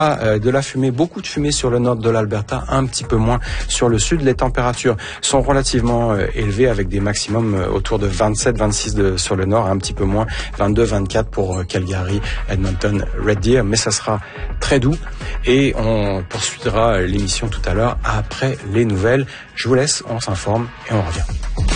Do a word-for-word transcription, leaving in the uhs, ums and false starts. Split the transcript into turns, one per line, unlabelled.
Euh, de la fumée, beaucoup de fumée sur le nord de l'Alberta, un petit peu moins sur le sud. Les températures sont relativement euh, élevées avec des maximums euh, autour de vingt-sept vingt-six de, sur le nord, un petit peu moins, vingt-deux vingt-quatre pour euh, Calgary, Edmonton, Red Deer, mais ça sera très doux et on poursuivra l'émission tout à l'heure après les nouvelles. Je vous laisse, on s'informe et on revient.